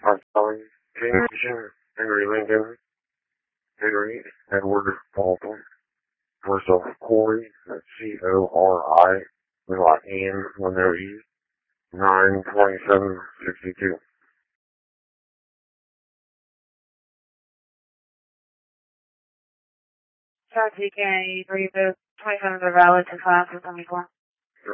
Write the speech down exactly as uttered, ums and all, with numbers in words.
I'm calling Nation, Henry Lincoln, Henry Edward Dalton. First off, Corey, that's C O R I, with like N, with no E, nine twenty-seven sixty-two. South T K, three, twenty-seven are valid to class for seventy-four.